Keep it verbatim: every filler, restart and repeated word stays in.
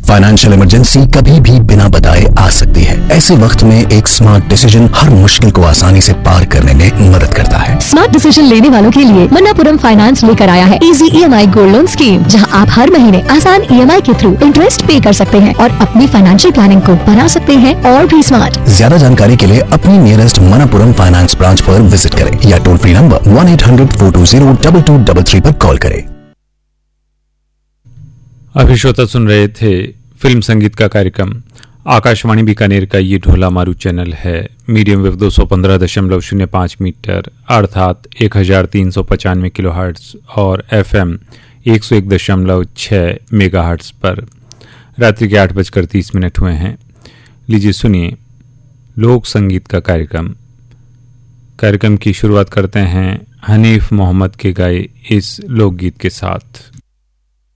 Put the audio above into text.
Financial emergency कभी भी बिना बताए आ सकती है। ऐसे वक्त में एक स्मार्ट डिसीजन हर मुश्किल को आसानी से पार करने में मदद करता है। स्मार्ट डिसीजन लेने वालों के लिए मन्नापुरम फाइनेंस लेकर आया है इजी ई एम आई गोल्ड लोन स्कीम, जहां आप हर महीने आसान ई एम आई के थ्रू इंटरेस्ट पे कर सकते हैं और अपनी फाइनेंशियल प्लानिंग को बना सकते हैं और भी स्मार्ट। ज्यादा जानकारी के लिए अपनी नियरेस्ट मन्नापुरम फाइनेंस ब्रांच पर विजिट करें या toll free number one eight hundred four to zero double two double three पर कॉल करें। अभी श्रोता सुन रहे थे फिल्म संगीत का कार्यक्रम। आकाशवाणी बीकानेर का ये ढोला मारू चैनल है। मीडियम वेव दो सौ पंद्रह दशमलव शून्य पाँच मीटर अर्थात एक हजार तीन सौ पचानवे किलो हर्ट्स और एफ एम एक सौ एक दशमलव छः मेगा हर्ट्स पर रात्रि के आठ बजकर तीस मिनट हुए हैं। लीजिए सुनिए लोक संगीत का कार्यक्रम। कार्यक्रम की शुरुआत करते हैं हनीफ मोहम्मद के गाए इस लोकगीत के साथ।